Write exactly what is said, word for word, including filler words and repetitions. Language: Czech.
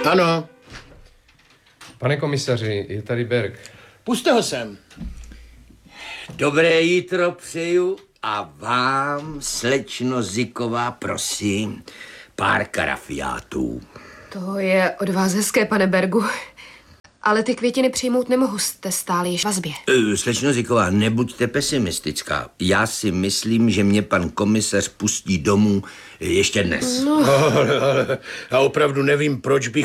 Ano. Pane komisaři, je tady Berg. Puste ho sem. Dobré jítro přeju a vám, slečno Ziková, prosím, pár karafiátů. To je od vás hezké, pane Bergu. Ale ty květiny přijmout nemohu, jste stále již v vazbě. E, slečno Ziková, nebuďte pesimistická. Já si myslím, že mě pan komisař pustí domů ještě dnes. No. Ale, ale, já opravdu nevím, proč bych